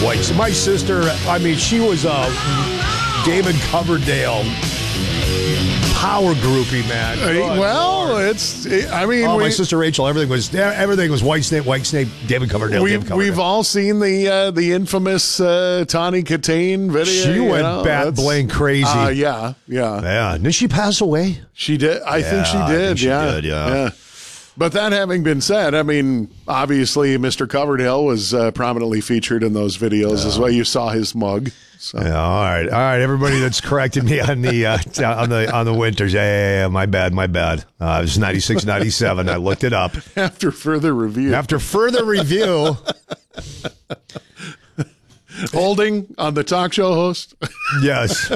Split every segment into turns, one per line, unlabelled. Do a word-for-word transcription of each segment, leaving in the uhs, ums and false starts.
White. My sister, I mean, she was a David Coverdale power groupie, man.
Good well, Lord. it's. I mean,
oh,
we,
my sister Rachel. Everything was everything was White Snake, White Snake, David Coverdale.
We've,
David Coverdale.
we've all seen the uh, the infamous uh, Tawny Katane video.
She went
know,
bat blank crazy.
Uh, yeah, yeah,
yeah. Did she pass away?
She did. I
yeah,
think she did.
think she
yeah,
did, yeah.
yeah. But that having been said, I mean, obviously, Mister Coverdale was uh, prominently featured in those videos
yeah.
as well. You saw his mug. So.
Yeah, all right, all right. Everybody that's corrected me on the uh, on the on the winters. Yeah, yeah, yeah. My bad, my bad. Uh, it was ninety-six, ninety-seven. I looked it up.
After further review.
After further review.
Holding on the talk show host.
Yes.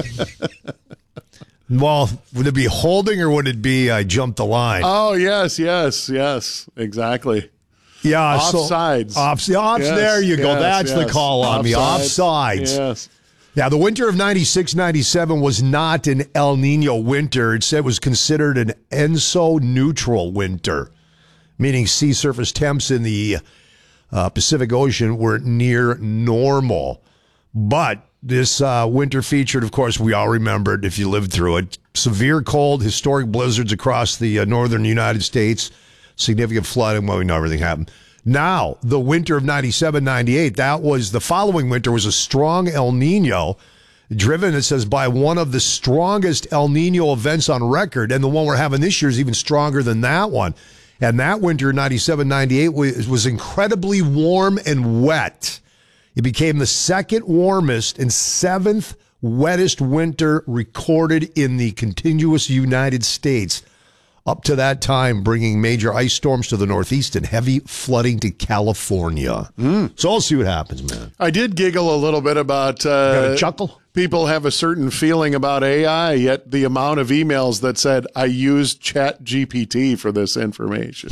Well, would it be holding or would it be I jumped the line?
Oh, yes, yes, yes, exactly.
Yeah,
offsides.
So, off, off,
yes,
there you go.
Yes,
That's
yes.
the call on
offsides.
me. Offsides.
Yes.
Yeah, the winter of ninety-six ninety-seven was not an El Nino winter. It said was considered an ENSO neutral winter, meaning sea surface temps in the uh, Pacific Ocean were near normal. But this uh, winter featured, of course, we all remembered, if you lived through it, severe cold, historic blizzards across the uh, northern United States, significant flooding. Well, we know everything happened. Now, the winter of ninety-seven ninety-eight, that was the following winter was a strong El Nino, driven, it says, by one of the strongest El Nino events on record. And the one we're having this year is even stronger than that one. And that winter, ninety-seven ninety-eight, was, was incredibly warm and wet. It became the second warmest and seventh wettest winter recorded in the contiguous United States. Up to that time, bringing major ice storms to the Northeast and heavy flooding to California. Mm. So I'll see what happens, man.
I did giggle a little bit about uh,
Got a chuckle?
People have a certain feeling about A I, yet the amount of emails that said, I used Chat G P T for this information.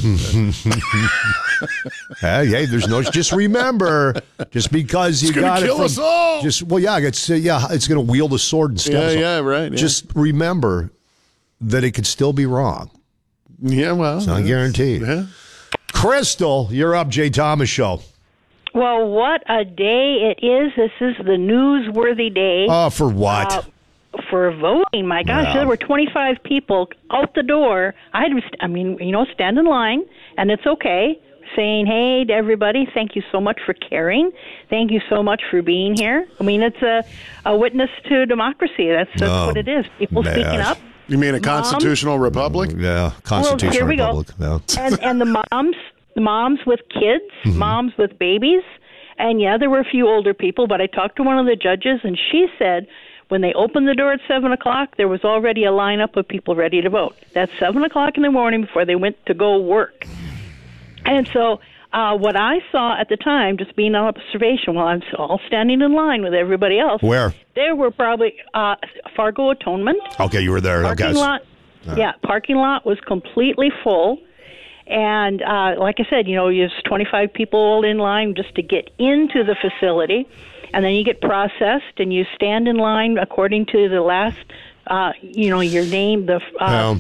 hey, hey, there's no, just remember, just because you
it's
got
kill
it from,
us all.
Just, well, yeah, it's, uh, yeah, it's going to wield a sword instead.
Yeah,
of
yeah, right. Yeah.
Just remember that it could still be wrong.
Yeah, well.
It's not guaranteed.
Yeah.
Crystal, you're up, Jay Thomas Show.
Well, what a day it is. This is the newsworthy day.
Oh, uh, for what? Uh,
for voting. My gosh,
yeah.
There were twenty-five people out the door. I had to, I mean, you know, stand in line, and it's okay, saying, hey, to everybody, thank you so much for caring. Thank you so much for being here. I mean, it's a, a witness to democracy. That's, that's
oh,
what it is. People
man.
speaking up.
You mean a constitutional
moms?
republic?
Yeah, constitutional
well, here we
republic.
Go.
Yeah.
and, and the moms, the moms with kids, mm-hmm. moms with babies. And, yeah, there were a few older people, but I talked to one of the judges, and she said when they opened the door at seven o'clock, there was already a lineup of people ready to vote. That's seven o'clock in the morning before they went to go work. And so uh, what I saw at the time, just being on observation while I'm all standing in line with everybody else.
Where?
There were probably uh, Fargo Atonement.
Okay, you were there.
Parking
okay.
lot. Right. Yeah, parking lot was completely full. And uh, like I said, you know, there's twenty-five people in line just to get into the facility. And then you get processed and you stand in line according to the last, uh, you know, your name, the uh, um.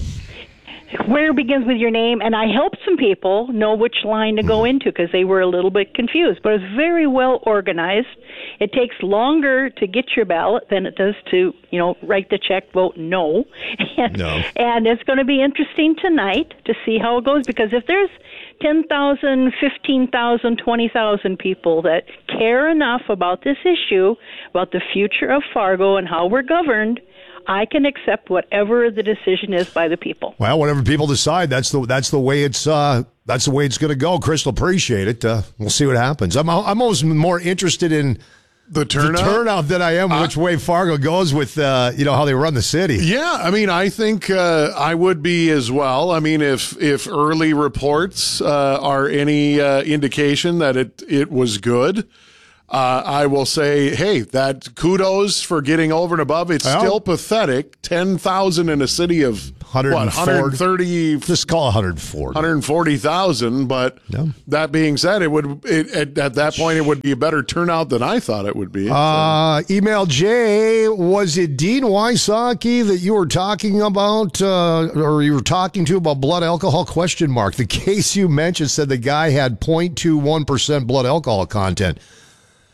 where begins with your name. And I helped some people know which line to go into because they were a little bit confused. But it's very well organized. It takes longer to get your ballot than it does to, you know, write the check, vote no. And,
no.
and it's going to be interesting tonight to see how it goes, because if there's ten thousand, fifteen thousand, twenty thousand people that care enough about this issue, about the future of Fargo and how we're governed, I can accept whatever the decision is by the people.
Well, whatever people decide, that's the that's the way it's uh, that's the way it's going to go. Crystal, appreciate it. Uh, we'll see what happens. I'm I'm almost more interested in
the turnout,
the turnout than I am uh, which way Fargo goes with uh, you know how they run the city.
Yeah, I mean, I think uh, I would be as well. I mean, if if early reports uh, are any uh, indication that it it was good. Uh, I will say, hey, that kudos for getting over and above. It's well, still pathetic. ten thousand in a city of what, one hundred thirty?
Just call one hundred forty.
one hundred forty thousand. But yeah. That being said, it would it, at, at that point, it would be a better turnout than I thought it would be.
Uh, so. Email Jay, was it Dean Wysocki that you were talking about, uh, or you were talking to about blood alcohol, question mark? The case you mentioned said the guy had zero point two one percent blood alcohol content.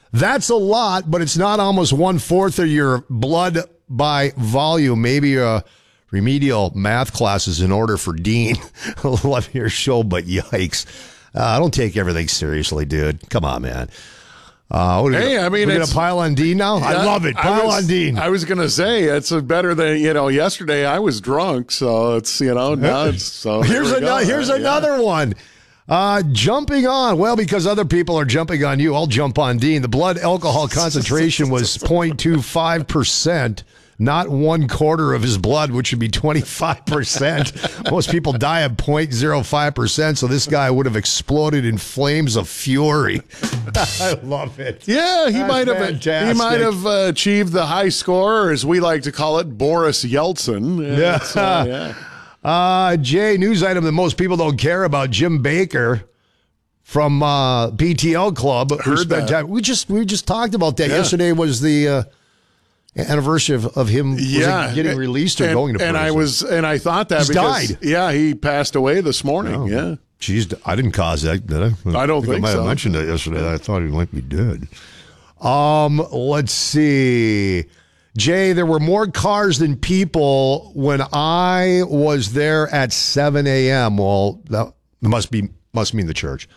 That's a lot, but it's not almost one-fourth of your blood by volume. Maybe a remedial math classes in order for Dean. I love your show, but yikes. Uh, I don't take everything seriously, dude. Come on, man. Uh, what
hey,
we,
I mean,
we're going to pile on Dean now? I love it. Pile
was,
on Dean.
I was going to say, it's better than, you know, yesterday I was drunk, so it's, you know, now it's, so
here's,
there we
another,
go.
here's
yeah.
another one. Uh, jumping on. Well, because other people are jumping on you, I'll jump on Dean. The blood alcohol concentration was zero point two five percent. Not one quarter of his blood, which would be twenty-five percent. Most people die at zero point zero five percent, so this guy would have exploded in flames of fury. I love it.
Yeah, he
That's
might have
fantastic.
he might have uh, achieved the high score, or as we like to call it, Boris Yeltsin.
Yeah.
Uh, yeah.
Uh, Jay, news item that most people don't care about, Jim Baker from uh, P T L Club.
Heard
we, spent
that.
time, we just we just talked about that.
Yeah.
Yesterday was the uh, anniversary of, of him was
Yeah,
it getting released or
and,
going to prison.
and I was, and I thought that
He's
because
died.
yeah, he passed away this morning.
Oh,
yeah,
Jeez, I didn't cause that, did I?
I don't think
I might
so.
have mentioned it yesterday. I thought he might be dead. Um, let's see. Jay, there were more cars than people when I was there at seven a.m. Well, that must be must mean the church.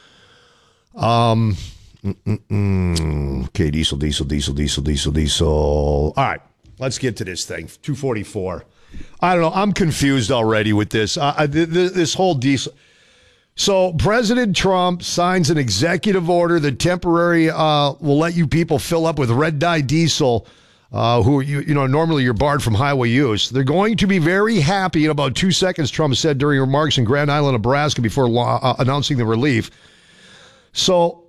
Um, mm-mm-mm. Okay, diesel, diesel, diesel, diesel, diesel, diesel. All right, let's get to this thing. two forty-four. I don't know. I'm confused already with this. Uh, th- th- this whole diesel. So President Trump signs an executive order that temporary uh, will let you people fill up with red dye diesel. Uh, who you you know normally you're barred from highway use. They're going to be very happy in about two seconds, Trump said during remarks in Grand Island, Nebraska, before law, uh, announcing the relief. So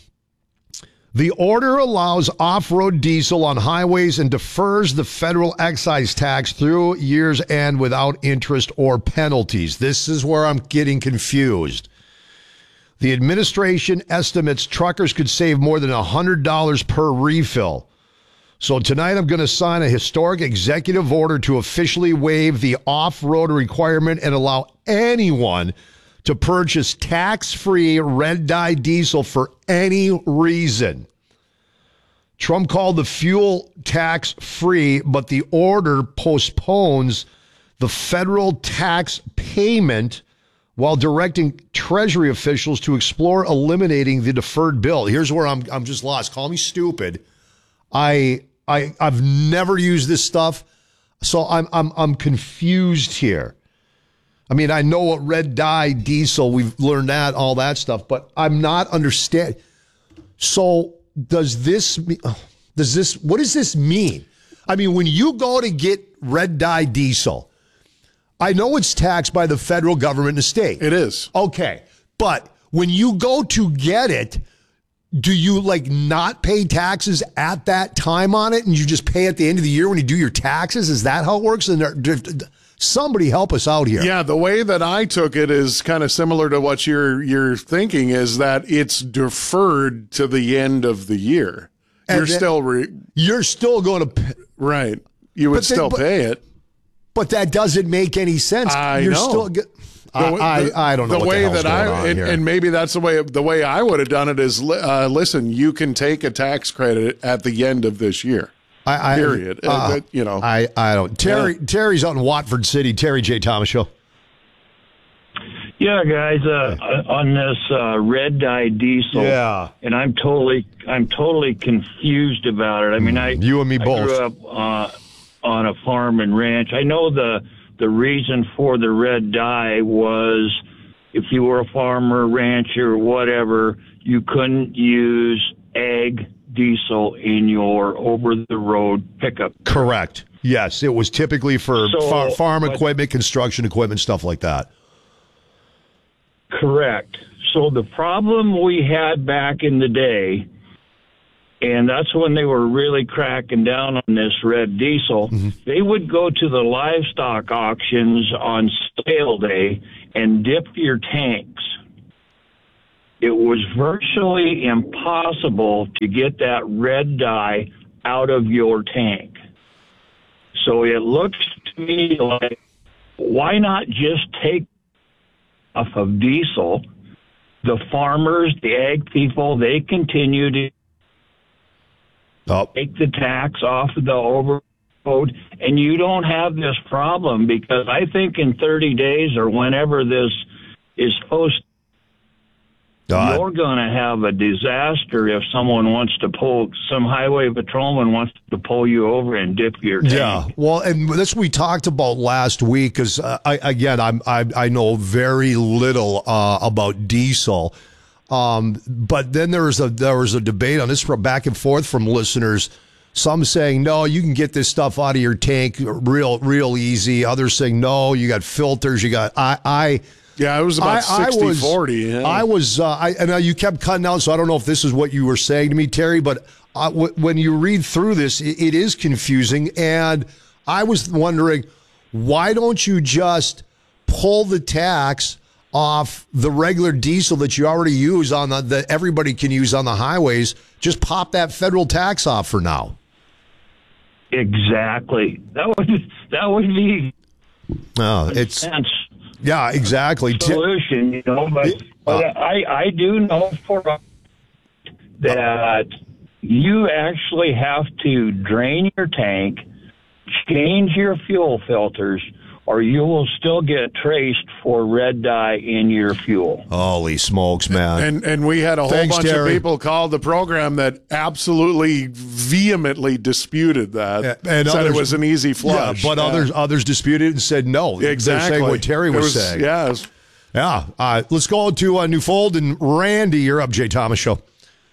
the order allows off-road diesel on highways and defers the federal excise tax through year's end without interest or penalties. This is where I'm getting confused. The administration estimates truckers could save more than one hundred dollars per refill. So tonight I'm going to sign a historic executive order to officially waive the off-road requirement and allow anyone to purchase tax-free red dye diesel for any reason. Trump called the fuel tax free, but the order postpones the federal tax payment while directing Treasury officials to explore eliminating the deferred bill. Here's where I'm I'm just lost. Call me stupid. I I I've never used this stuff, so I'm I'm I'm confused here. I mean, I know what red dye diesel, we've learned that, all that stuff, but I'm not understanding. So does this does this what does this mean? I mean, when you go to get red dye diesel, I know it's taxed by the federal government and the state.
it is.
Okay, but when you go to get it, do you like not pay taxes at that time on it, and you just pay at the end of the year when you do your taxes? Is that how it works? And there, somebody help us out here.
Yeah, the way that I took it is kind of similar to what you're you're thinking. Is that it's deferred to the end of the year.
And
You're
then-
still re-
You're still going to, pay,
right. You would
But they-
still
but-
pay it.
but that doesn't make any sense.
I
You're
know.
Still, get- I,
The-
I,
the-
I don't know
the
what
way
the hell's
that
going
I
on
and,
here.
and maybe that's the way the way I would have done it is li- uh, listen, you can take a tax credit at the end of this year.
I, I,
period.
Uh,
Uh, but, you know.
I, I don't. Terry
Yeah.
Terry's out in Watford City. Terry J. Thomas Show.
Yeah, guys, uh, on this uh, red dye diesel,
Yeah.
and I'm totally, I'm totally confused about it. I mean, I
You and me
I
both.
grew up uh, on a farm and ranch. I know the the reason for the red dye was if you were a farmer, rancher, whatever, you couldn't use ag diesel in your over-the-road pickup.
Correct. Yes, it was typically for
So,
far, farm
but-
equipment, construction equipment, stuff like that.
Correct. So the problem we had back in the day, and that's when they were really cracking down on this red diesel,
Mm-hmm.
they would go to the livestock auctions on sale day and dip your tanks. It was virtually impossible to get that red dye out of your tank. So it looks to me like, why not just take off of diesel? The farmers, the ag people, they continue to
Oh.
take the tax off of the overload, and you don't have this problem, because I think in thirty days or whenever this is supposed
Uh,
you're going to have a disaster if someone wants to pull, some highway patrolman wants to pull you over and dip your tank.
Yeah, well, and that's what we talked about last week. Because uh, I, again, I'm I, I know very little uh, about diesel, um, but then there was a there was a debate on this from back and forth from listeners. Some saying no, you can get this stuff out of your tank real real easy. Others saying no, you got filters. You got I I.
Yeah, it was about sixty forty. Yeah.
I was, uh, I, and uh, you kept cutting out, so I don't know if this is what you were saying to me, Terry, but uh, w- when you read through this, it, it is confusing. And I was wondering, why don't you just pull the tax off the regular diesel that you already use on the, that everybody can use on the highways? Just pop that federal tax off for now.
Exactly. That would, that would be
Oh, it's,
sense.
yeah, exactly.
Solution, you know, but, but
Uh,
I, I do know for a- that you actually have to drain your tank, change your fuel filters, or you will still get traced for red dye in your fuel.
Holy smokes, man.
And and we had a whole
Thanks,
bunch
Terry.
of people call the program that absolutely vehemently disputed that.
Yeah, and
said
others-
it was an easy flush.
Yeah, but
Yeah.
others others disputed it and said no.
exactly
They're saying what Terry
It
was, saying.
Yeah, it was-
Yeah. Uh, let's go to uh, Newfold and Randy. You're up, Jay Thomas Show.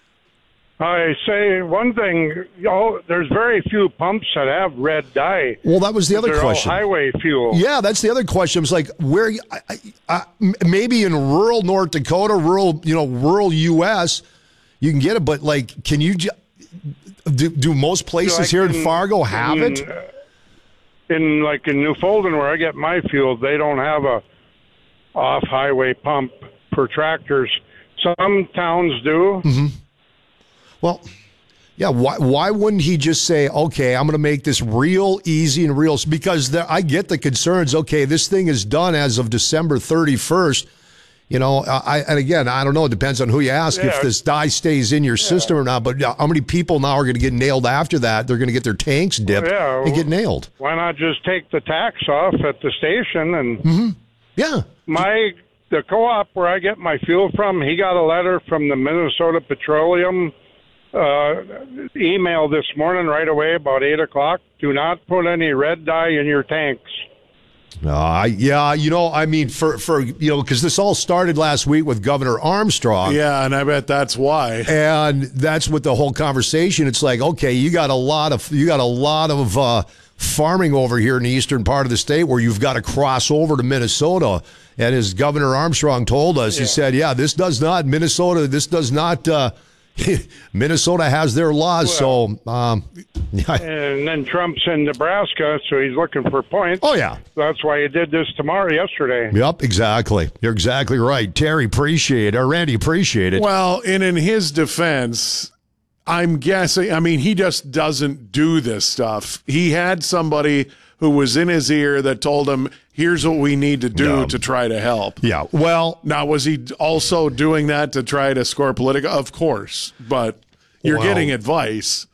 I say one thing, you know, there's very few pumps that have red dye.
Well, that was the other
They're
question.
all highway fuel.
Yeah, that's the other question. I was like, where? I, I, I, m- maybe in rural North Dakota, rural, you know, rural U S, you can get it. But like, can you? Ju- do, do most places
Like
here in
in-
Fargo have
in,
it?
uh, In like in Newfoundland, where I get my fuel, they don't have a off-highway pump for tractors. Some towns do.
Mm-hmm. Well, yeah. Why? Why wouldn't he just say, "Okay, I'm going to make this real easy and real"? Because there, I get the concerns. Okay, this thing is done as of December thirty-first. You know, I and again, I don't know. It depends on who you ask if
Yeah.
this dye stays in your system or not. But yeah, how many people now are going to get nailed after that? They're going to get their tanks dipped
Yeah,
and get nailed.
Why not just take the tax off at the station? And
Yeah.
my the co-op where I get my fuel from, he got a letter from the Minnesota Petroleum uh, email this morning right away about eight o'clock. Do not put any red dye in your tanks.
Uh, I yeah, you know, I mean, for for you know, because this all started last week with Governor Armstrong.
yeah, and I bet that's why.
And that's what the whole conversation. It's like, okay, you got a lot of you got a lot of uh, farming over here in the eastern part of the state where you've got to cross over to Minnesota. And as Governor Armstrong told us, he said, "Yeah, this does not Minnesota. This does not. Uh, Minnesota has their laws." So, um, yeah.
And then Trump's in Nebraska, so he's looking for points.
Oh yeah.
That's why he did this tomorrow, yesterday.
Yep, exactly. You're exactly right. Terry, appreciate it. Or Randy, appreciate it.
Well, and in his defense, I'm guessing, I mean, he just doesn't do this stuff. He had somebody who was in his ear that told him, here's what we need to do
No.
to try to help.
Yeah. Well,
Now, was he also doing that to try to score political? Of course, but you're
Well,
getting advice.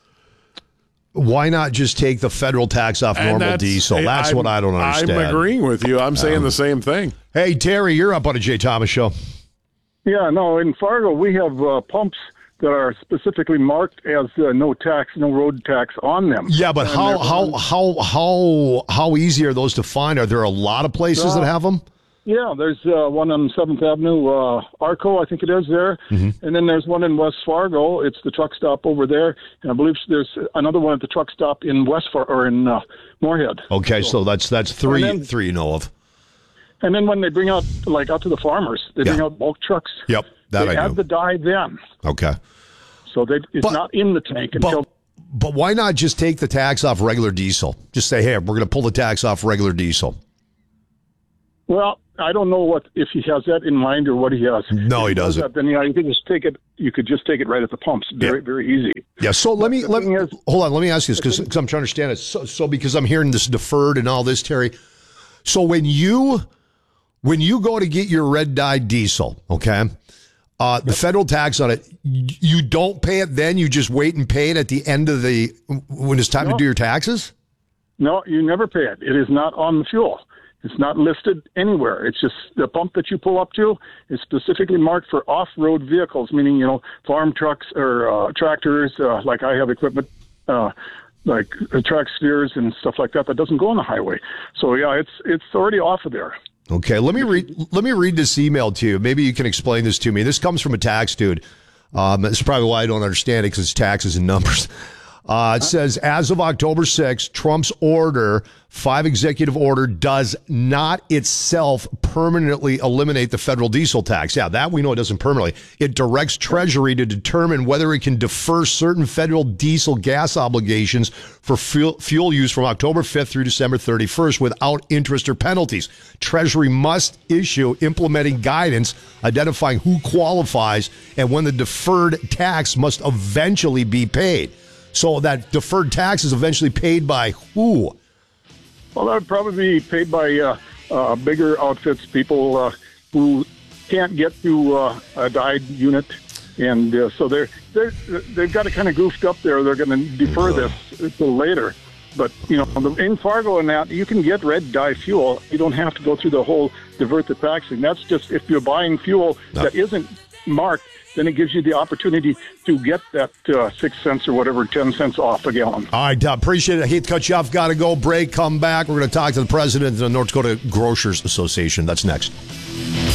why not just take the federal tax off
And
normal
that's-
diesel? That's
I'm-
what I don't understand. Um,
I'm agreeing with you. I'm saying the same thing.
Hey, Terry, you're up on a Jay Thomas Show.
Yeah, no, in Fargo, we have uh, pumps that are specifically marked as uh, no tax, no road tax on them.
Yeah, but
And
how
they're-
how how how how easy are those to find? Are there a lot of places
Uh,
that have them?
Yeah, there's uh, one on seventh Avenue, uh, Arco, I think it is there.
Mm-hmm.
And then there's one in West Fargo. It's the truck stop over there. And I believe there's another one at the truck stop in West Far or in uh, Moorhead.
Okay, so that's that's three
And then-
three you know of.
And then when they bring out, like, out to the farmers, they bring
Yeah.
out bulk trucks.
Yep, that
they
I
add
do.
the dye then.
Okay,
So they, it's
But-
not in the tank
but
until...
but why not just take the tax off regular diesel? Just say, hey, we're going to pull the tax off regular diesel.
Well, I don't know what if he has that in mind or what he has.
No,
If
he
does
doesn't.
that, then yeah, you can just take it. You could just take it right at the pumps. Very,
Yeah.
very easy.
Yeah. So let me
the
let
thing is-
hold on. Let me ask you this because I'm trying to understand it. So, so because I'm hearing this deferred and all this, Terry. So when you when you go to get your red dye diesel, okay, Uh, the federal tax on it, you don't pay it then? You just wait and pay it at the end of the, when it's time
No.
to do your taxes?
No, you never pay it. It is not on the fuel. It's not listed anywhere. It's just the pump that you pull up to is specifically marked for off-road vehicles, meaning, you know, farm trucks or uh, tractors, uh, like I have equipment, uh, like uh, track steers and stuff like that, that doesn't go on the highway. So, yeah, it's it's already off of there.
Okay, let me read. Let me read this email to you. Maybe you can explain this to me. This comes from a tax dude. Um, this is probably why I don't understand it, because it's taxes and numbers. Uh, it says, as of October sixth, Trump's order, five executive order, does not itself permanently eliminate the federal diesel tax. Yeah, that we know it doesn't permanently. It directs Treasury to determine whether it can defer certain federal diesel gas obligations for fuel, fuel use from October fifth through December thirty-first without interest or penalties. Treasury must issue implementing guidance identifying who qualifies and when the deferred tax must eventually be paid. So that deferred tax is eventually paid by who?
Well, that would probably be paid by uh, uh, bigger outfits, people uh, who can't get to uh, a dyed unit. And uh, so they're, they're, they've got it kind of goofed up there. They're going to defer this until later. But, you know, in Fargo and that, you can get red dye fuel. You don't have to go through the whole divert the taxing. That's just if you're buying fuel
No.
that isn't marked, then it gives you the opportunity to get that uh, six cents or whatever, ten cents off a gallon.
All right, uh, appreciate it. I hate to cut you off. Got to go. Break. Come back. We're going to talk to the president of the North Dakota Grocers Association. That's next.